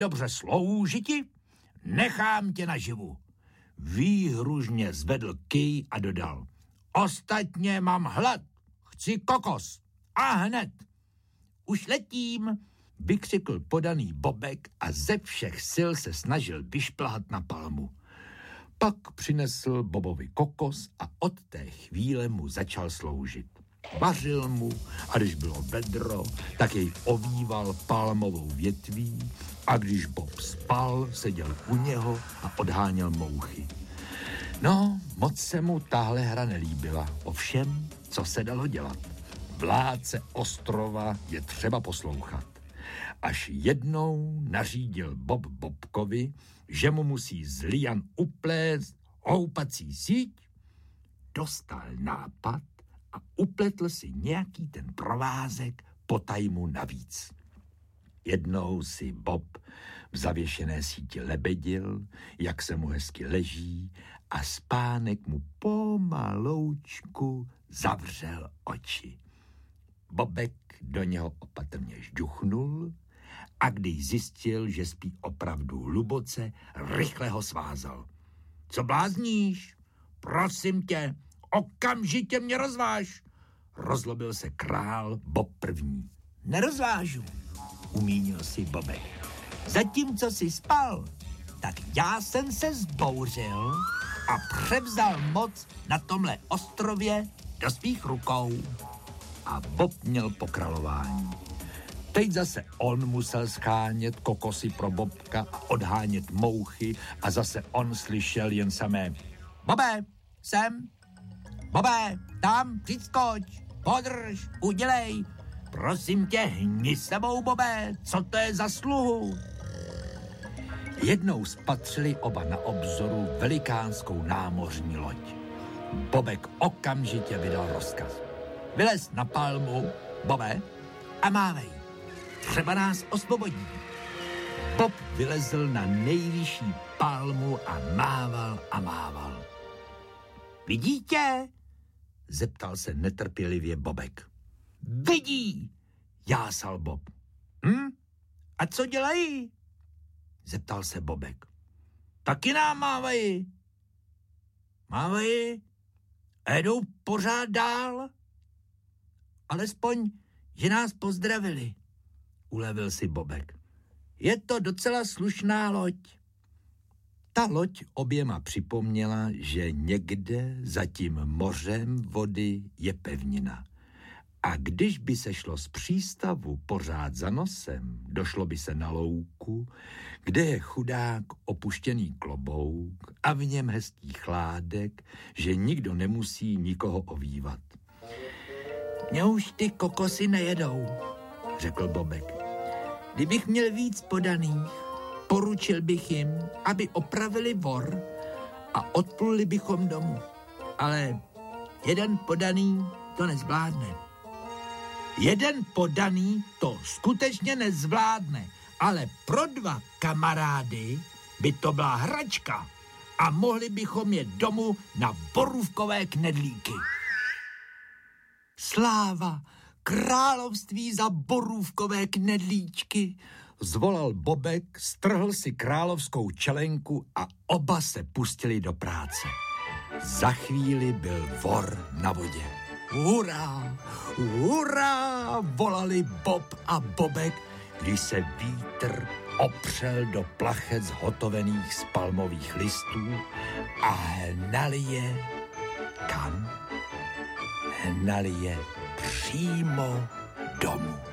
dobře sloužiti, nechám tě naživu. Výhružně zvedl kyj a dodal. Ostatně mám hlad, chci kokos. A hned. Už letím, vykřikl podaný Bobek a ze všech sil se snažil vyšplhat na palmu. Pak přinesl Bobovi kokos a od té chvíle mu začal sloužit. Vařil mu a když bylo vedro, tak jej ovýval palmovou větví a když Bob spal, seděl u něho a odháněl mouchy. No, moc se mu tahle hra nelíbila, ovšem, co se dalo dělat. Vládce ostrova je třeba poslouchat. Až jednou nařídil Bob Bobkovi, že mu musí z lian uplést houpací síť, dostal nápad a upletl si nějaký ten provázek potajmu navíc. Jednou si Bob v zavěšené síti lebedil, jak se mu hezky leží a spánek mu pomaloučku zavřel oči. Bobek do něho opatrně žduchnul a když zjistil, že spí opravdu hluboce, rychle ho svázal. Co blázníš? Prosím tě, okamžitě mě rozváž. Rozlobil se král Bob první. Nerozvážu, umínil si Bobek. Zatímco si spal, tak já jsem se zbouřil a převzal moc na tomhle ostrově do svých rukou. A Bob měl pokrálování. Teď zase on musel schánět kokosy pro Bobka a odhánět mouchy a zase on slyšel jen samé Bobe, sem, Bobe, tam, přiskoč, podrž, udělej, prosím tě, hni sebou, Bobe, co to je za sluhu? Jednou spatřili oba na obzoru velikánskou námořní loď. Bobek okamžitě vydal rozkaz. Vylez na palmu, Bobe, a mávej. Třeba nás osvobodí. Bob vylezl na nejvyšší palmu a mával. Vidíte? Zeptal se netrpělivě Bobek. Vidí, jásal Bob. A co dělají? Zeptal se Bobek. Taky nám mávají. Mávají? A jedou pořád dál? Alespoň, že nás pozdravili, ulevil si Bobek. Je to docela slušná loď. Ta loď oběma připomněla, že někde za tím mořem vody je pevnina. A když by se šlo z přístavu pořád za nosem, došlo by se na louku, kde je chudák opuštěný klobouk a v něm hezký chládek, že nikdo nemusí nikoho ovývat. Mě už ty kokosy nejedou, řekl Bobek. Kdybych měl víc podaných, poručil bych jim, aby opravili vor a odpluli bychom domů. Ale jeden podaný to nezvládne. Jeden podaný to skutečně nezvládne, ale pro dva kamarády by to byla hračka a mohli bychom jet domů na borůvkové knedlíky. Sláva, království za borůvkové knedlíčky, zvolal Bobek, strhl si královskou čelenku a oba se pustili do práce. Za chvíli byl vor na vodě. Hurá, hurá, volali Bob a Bobek, když se vítr opřel do plachet zhotovených z palmových listů a hnali je kam? Hnali je přímo domů.